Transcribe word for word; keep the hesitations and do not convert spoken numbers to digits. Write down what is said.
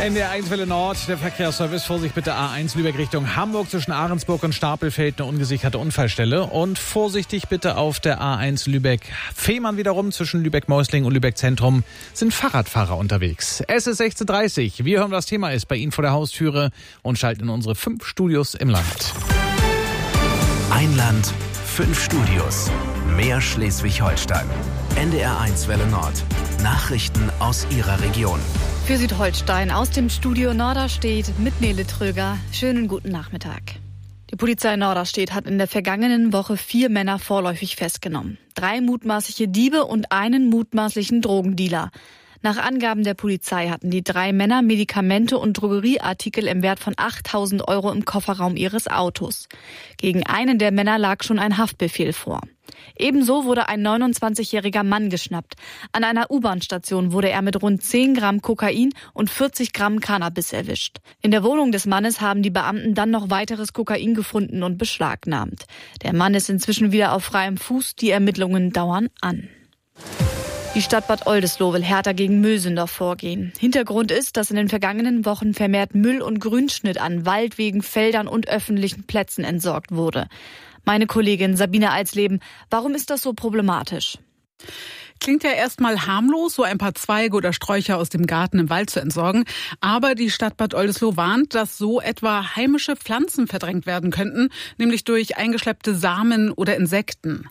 N D R eins Welle Nord, der Verkehrsservice. Vorsicht bitte A eins Lübeck Richtung Hamburg zwischen Ahrensburg und Stapelfeld eine ungesicherte Unfallstelle. Und vorsichtig bitte auf der A eins Lübeck-Fehmarn wiederum zwischen Lübeck-Mäusling und Lübeck-Zentrum sind Fahrradfahrer unterwegs. Es ist sechzehn Uhr dreißig. Wir hören, was Thema ist bei Ihnen vor der Haustüre und schalten in unsere fünf Studios im Land. Ein Land, fünf Studios. Mehr Schleswig-Holstein. N D R eins Welle Nord. Nachrichten aus Ihrer Region. Für Südholstein aus dem Studio Norderstedt mit Nele Tröger. Schönen guten Nachmittag. Die Polizei Norderstedt hat in der vergangenen Woche vier Männer vorläufig festgenommen. Drei mutmaßliche Diebe und einen mutmaßlichen Drogendealer. Nach Angaben der Polizei hatten die drei Männer Medikamente und Drogerieartikel im Wert von achttausend Euro im Kofferraum ihres Autos. Gegen einen der Männer lag schon ein Haftbefehl vor. Ebenso wurde ein neunundzwanzigjähriger Mann geschnappt. An einer U-Bahn-Station wurde er mit rund zehn Gramm Kokain und vierzig Gramm Cannabis erwischt. In der Wohnung des Mannes haben die Beamten dann noch weiteres Kokain gefunden und beschlagnahmt. Der Mann ist inzwischen wieder auf freiem Fuß. Die Ermittlungen dauern an. Die Stadt Bad Oldesloe will härter gegen Müllsünder vorgehen. Hintergrund ist, dass in den vergangenen Wochen vermehrt Müll und Grünschnitt an Waldwegen, Feldern und öffentlichen Plätzen entsorgt wurde. Meine Kollegin Sabine Alsleben, warum ist das so problematisch? Klingt ja erstmal harmlos, so ein paar Zweige oder Sträucher aus dem Garten im Wald zu entsorgen. Aber die Stadt Bad Oldesloe warnt, dass so etwa heimische Pflanzen verdrängt werden könnten, nämlich durch eingeschleppte Samen oder Insekten.